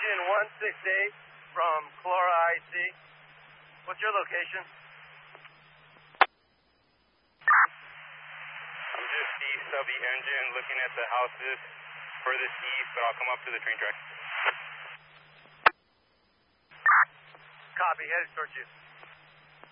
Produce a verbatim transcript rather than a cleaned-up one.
engine one six eight from Clora I C. What's your location? I'm just east of the engine looking at the houses furthest east, but I'll come up to the train track. Copy, headed towards you.